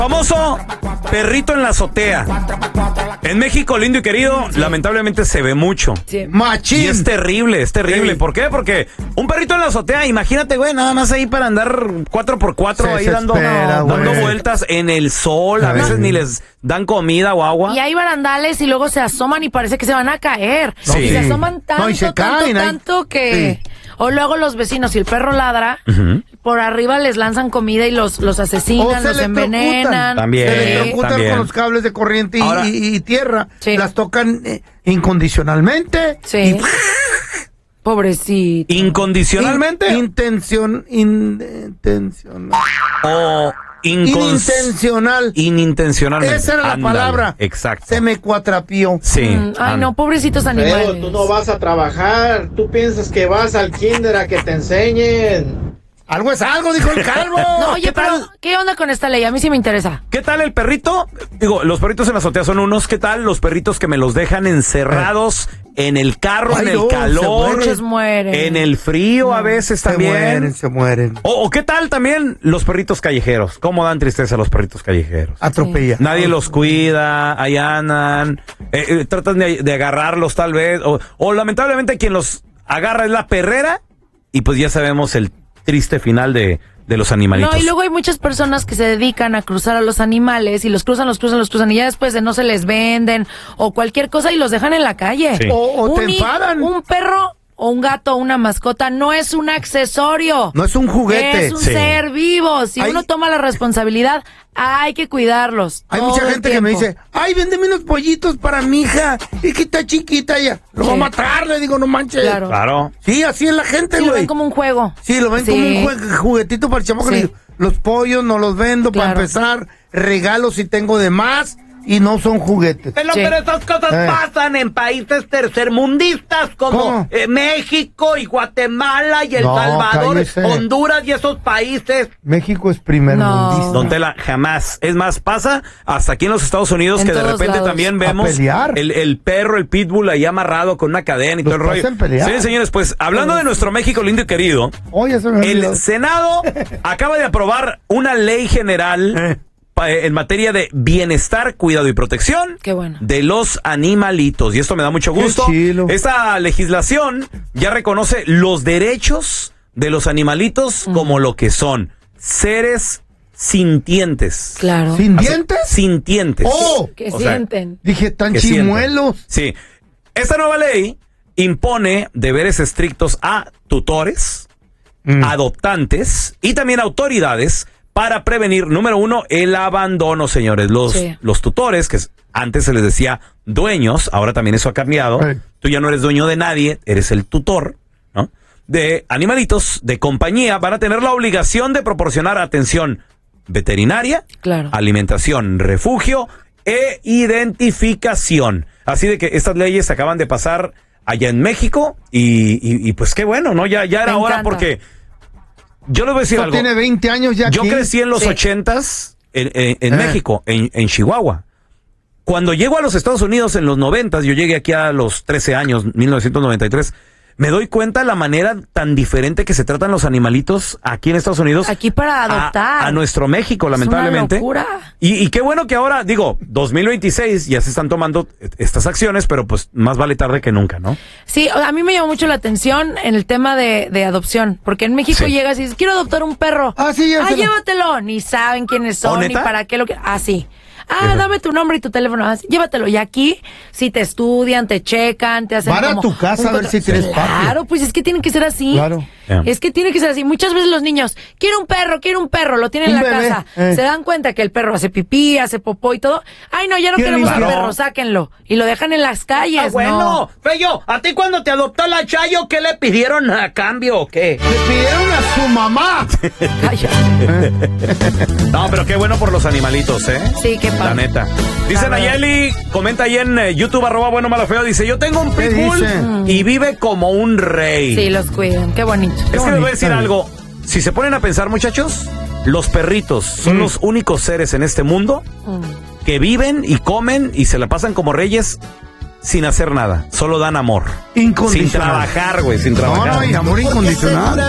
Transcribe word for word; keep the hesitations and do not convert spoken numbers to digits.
Famoso perrito en la azotea. En México, lindo y querido, lamentablemente se ve mucho. Sí. Machín. Y es terrible, es terrible. Sí. ¿Por qué? Porque un perrito en la azotea, imagínate, güey, nada más ahí para andar cuatro por cuatro se ahí se dando, espera, dando vueltas en el sol. A veces ni les dan comida o agua. Y hay barandales y luego se asoman y parece que se van a caer. Sí. Y se asoman tanto, no, y se tanto, caen, tanto que... Sí. O luego los vecinos, si el perro ladra, uh-huh. por arriba les lanzan comida y los, los asesinan, los envenenan. También. Se electrocutan con los cables de corriente y, Ahora, y, y tierra. Sí. Las tocan eh, incondicionalmente. Sí. Y... Pobrecito. ¿Incondicionalmente? In, intención, in, intencional. O... Incons... Inintencional. Inintencionalmente. Esa era la Ándale, palabra. Exacto. Se me cuatrapió. Sí. Mm, ay, no, pobrecitos animales. Pero tú no vas a trabajar. Tú piensas que vas al kinder a que te enseñen. Algo es algo, dijo el calvo. No, oye, pero tal? ¿Qué onda con esta ley? A mí sí me interesa. ¿Qué tal el perrito? Digo, los perritos en la azotea son unos. ¿Qué tal los perritos que me los dejan encerrados eh. en el carro, Ay, en el no, calor? Muchos mueren. En el frío no. a veces se también. Se mueren, se mueren. O, o ¿qué tal también los perritos callejeros? ¿Cómo dan tristeza los perritos callejeros? Atropella. Sí. Nadie los cuida, ahí andan. Eh, eh, tratan de, de agarrarlos tal vez. O, o lamentablemente quien los agarra es la perrera. Y pues ya sabemos el triste final de... de los animalitos. No, y luego hay muchas personas que se dedican a cruzar a los animales y los cruzan, los cruzan, los cruzan y ya después de no se les venden o cualquier cosa y los dejan en la calle. Sí. O, o te un, enfadan. Un perro o un gato o una mascota no es un accesorio. No es un juguete. Es un sí. ser vivo. Si hay... uno toma la responsabilidad, hay que cuidarlos. Hay mucha gente que me dice, ay, véndeme unos pollitos para mi hija. Es que está chiquita ya. Lo sí. va a matar, le digo, no manches. Claro. claro. Sí, así es la gente, güey. Sí, lo ven como un juego. Sí, lo ven sí. como un jue- juguetito para el chamaco. Sí. Los pollos no los vendo claro. para empezar. Regalo si tengo de más. Y no son juguetes. Pero, sí. pero esas cosas eh. pasan en países tercermundistas como eh, México y Guatemala y El no, Salvador, cállese. Honduras y esos países. México es primer no. mundista. Don Tela, jamás. Es más, pasa hasta aquí en los Estados Unidos en que de repente lados. También vemos el, el perro, el pitbull ahí amarrado con una cadena y Los todo el rollo. Pelear. Sí, señores, pues hablando de nuestro México lindo y querido, oh, ya se me el olvidó. Senado acaba de aprobar una ley general eh. en materia de bienestar, cuidado y protección Qué bueno. de los animalitos. Y esto me da mucho gusto. Esta legislación ya reconoce los derechos de los animalitos mm. como lo que son seres sintientes. Claro. ¿Sintientes? O sea, sintientes. ¡Oh! Que o sienten. Sea, dije, tan chimuelos. Sí. Esta nueva ley impone deberes estrictos a tutores, mm. adoptantes y también autoridades para prevenir, número uno, el abandono, señores. Los, sí. los tutores, que antes se les decía dueños, ahora también eso ha cambiado. Sí. Tú ya no eres dueño de nadie, eres el tutor, ¿no? De animalitos de compañía, van a tener la obligación de proporcionar atención veterinaria, claro. alimentación, refugio e identificación. Así de que estas leyes se acaban de pasar allá en México y, y, y pues qué bueno, ¿no? Ya, ya era hora porque... Yo les voy a decir Esto algo. Tiene veinte años ya. Yo aquí. crecí en los ochentas sí. en, en, en eh. México, en, en Chihuahua. Cuando llego a los Estados Unidos en los noventas, yo llegué aquí a los trece años, mil novecientos noventa y tres. Me doy cuenta de la manera tan diferente que se tratan los animalitos aquí en Estados Unidos. Aquí para adoptar. A, a nuestro México, lamentablemente. Es una locura. Y, y qué bueno que ahora, digo, dos mil veintiséis ya se están tomando estas acciones, pero pues más vale tarde que nunca, ¿no? Sí, a mí me llamó mucho la atención en el tema de, de adopción, porque en México sí. llegas y dices, quiero adoptar un perro. Ah, sí, ya Ah, se llévatelo. Lo... Ni saben quiénes son, ni para qué lo que... Ah, sí. Ah, dame tu nombre y tu teléfono. Ah, llévatelo. Y aquí, si te estudian, te checan, te hacen Van como... a tu casa a ver si tienes Claro, patio. Claro, pues es que tiene que ser así. Claro. Yeah. Es que tiene que ser así. Muchas veces los niños, quiero un perro, quiero un perro, lo tienen en la bebé, casa. Eh. Se dan cuenta que el perro hace pipí, hace popó y todo. Ay, no, ya no queremos un perro, sáquenlo. Y lo dejan en las calles, ah, bueno. No. Fello, ¿a ti cuando te adoptó la Chayo, qué le pidieron a cambio o qué? Le pidieron a su mamá. No, pero qué bueno por los animalitos, ¿eh? Sí, qué padre. La neta. Dice Nayeli, comenta ahí en eh, YouTube, arroba bueno, malo, feo, dice, yo tengo un pitbull y vive como un rey. Sí, los cuidan, qué bonito. Es qué que bonito. les voy a decir algo, si se ponen a pensar, muchachos, los perritos son mm. los únicos seres en este mundo mm. que viven y comen y se la pasan como reyes sin hacer nada, solo dan amor. Incondicional. Sin trabajar, güey, sin trabajar. No, no, y amor incondicional.